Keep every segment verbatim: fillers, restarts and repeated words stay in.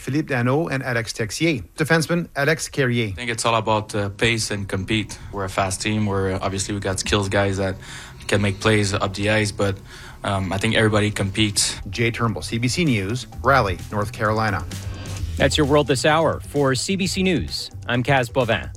Philippe Danault and Alex Texier. Defenseman Alex Carrier. I think it's all about uh, pace and compete. We're a fast team. We're obviously we got skills guys that can make plays up the ice, but um, I think everybody competes. Jay Turnbull, C B C News, Raleigh, North Carolina. That's your World This Hour. For C B C News, I'm Kaz Bovin.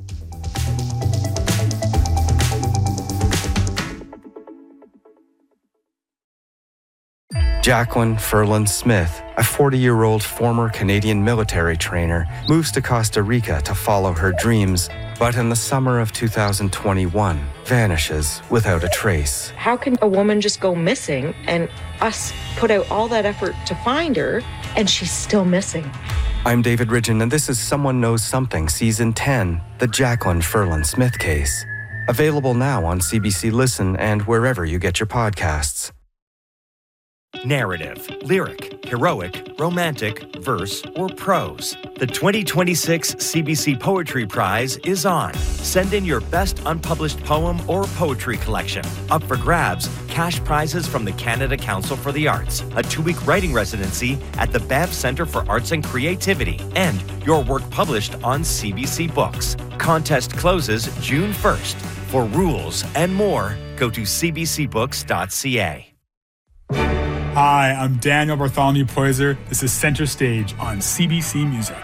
Jacqueline Ferland Smith, a forty-year-old former Canadian military trainer, moves to Costa Rica to follow her dreams, but in the summer of two thousand twenty-one, vanishes without a trace. How can a woman just go missing and us put out all that effort to find her and she's still missing? I'm David Ridgen, and this is Someone Knows Something, Season ten, the Jacqueline Ferland Smith case. Available now on C B C Listen and wherever you get your podcasts. Narrative, lyric, heroic, romantic, verse, or prose. The twenty twenty-six C B C Poetry Prize is on. Send in your best unpublished poem or poetry collection. Up for grabs, cash prizes from the Canada Council for the Arts, a two-week writing residency at the Banff Centre for Arts and Creativity, and your work published on C B C Books. Contest closes June first. For rules and more, go to c b c books dot c a. Hi, I'm Daniel Bartholomew Poyser. This is Center Stage on C B C Music.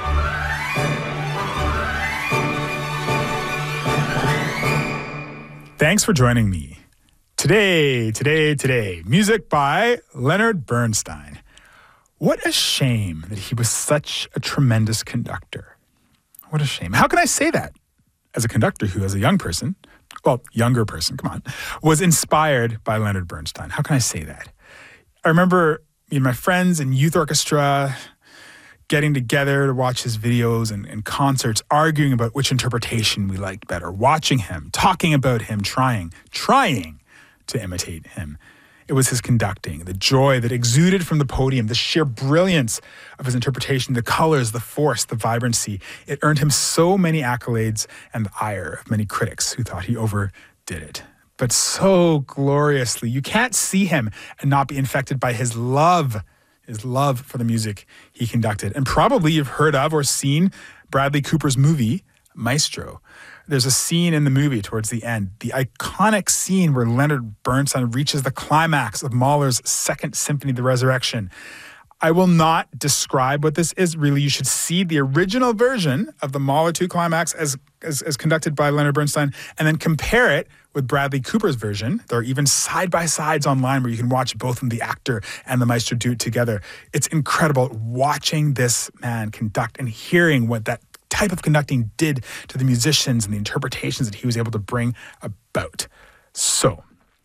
Thanks for joining me. Today, today, today, music by Leonard Bernstein. What a shame that he was such a tremendous conductor. What a shame. How can I say that? As a conductor who, as a young person, well, younger person, come on, was inspired by Leonard Bernstein. How can I say that? I remember me and my friends in youth orchestra getting together to watch his videos and, and concerts, arguing about which interpretation we liked better, watching him, talking about him, trying, trying to imitate him. It was his conducting, the joy that exuded from the podium, the sheer brilliance of his interpretation, the colors, the force, the vibrancy. It earned him so many accolades and the ire of many critics who thought he overdid it. But so gloriously. You can't see him and not be infected by his love, his love for the music he conducted. And probably you've heard of or seen Bradley Cooper's movie, Maestro. There's a scene in the movie towards the end, the iconic scene where Leonard Bernstein reaches the climax of Mahler's Second Symphony, The Resurrection. I will not describe what this is. Really, you should see the original version of the Mahler two climax as, as, as conducted by Leonard Bernstein, and then compare it with Bradley Cooper's version. There are even side-by-sides online where you can watch both of the actor and the maestro do it together. It's incredible watching this man conduct and hearing what that type of conducting did to the musicians and the interpretations that he was able to bring about. So,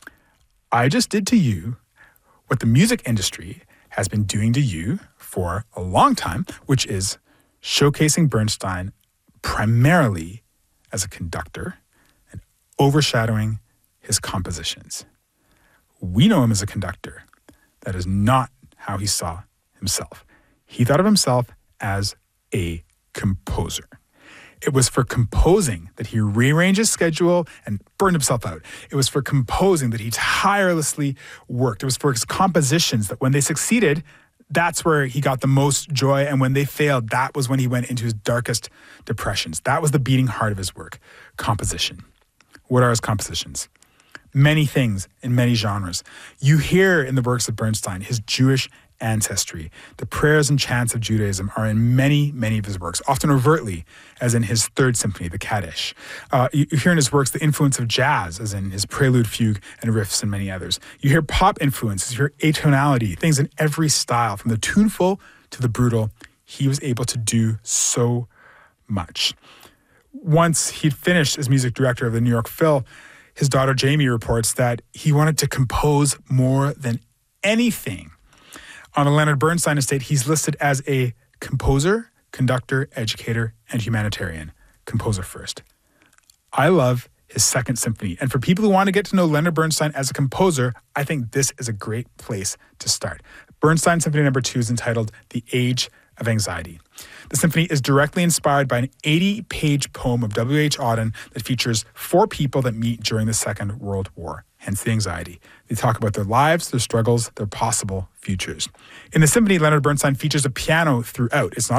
I just did to you what the music industry has been doing to you for a long time, which is showcasing Bernstein primarily as a conductor and overshadowing his compositions. We know him as a conductor. That is not how he saw himself. He thought of himself as a composer. It was for composing that he rearranged his schedule and burned himself out. It was for composing that he tirelessly worked. It was for his compositions that when they succeeded, that's where he got the most joy. And when they failed, that was when he went into his darkest depressions. That was the beating heart of his work, composition. What are his compositions? Many things in many genres. You hear in the works of Bernstein his Jewish ancestry. The prayers and chants of Judaism are in many, many of his works, often overtly, as in his Third Symphony, the Kaddish. Uh, you, you hear in his works the influence of jazz, as in his Prelude, Fugue, and Riffs, and many others. You hear pop influences, you hear atonality, things in every style, from the tuneful to the brutal. He was able to do so much. Once he'd finished as music director of the New York Phil, his daughter Jamie reports that he wanted to compose more than anything. On the Leonard Bernstein estate, he's listed as a composer, conductor, educator, and humanitarian. Composer first. I love his Second Symphony. And for people who want to get to know Leonard Bernstein as a composer, I think this is a great place to start. Bernstein Symphony Number Two is entitled The Age of Anxiety. The symphony is directly inspired by an eighty-page poem of W H Auden that features four people that meet during the Second World War, hence the anxiety. They talk about their lives, their struggles, their possible futures. In the symphony, Leonard Bernstein features a piano throughout. It's not